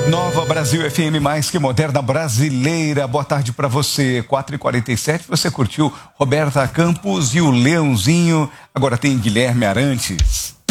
Nova Brasil FM, mais que moderna brasileira. Boa tarde para você. 4h47, você curtiu Roberta Campos e o Leãozinho. Agora tem Guilherme Arantes.